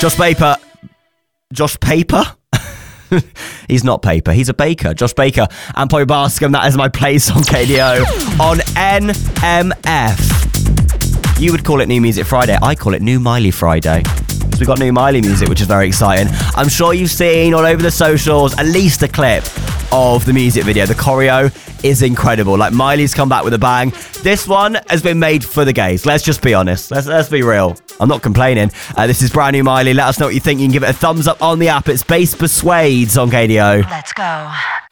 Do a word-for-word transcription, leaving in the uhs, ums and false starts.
Josh Paper. Josh Paper? He's not Paper. He's a baker. Josh Baker and Poppy Bascom. That is my place on K D O on N M F. You would call it New Music Friday. I call it New Miley Friday. So we got new Miley music, which is very exciting. I'm sure you've seen all over the socials at least a clip of the music video. The choreo is incredible. Like, Miley's come back with a bang. This one has been made for the gays. Let's just be honest. Let's, let's be real. I'm not complaining. Uh, this is brand new Miley. Let us know what you think. You can give it a thumbs up on the app. It's Bass Persuades on K D O. Let's go.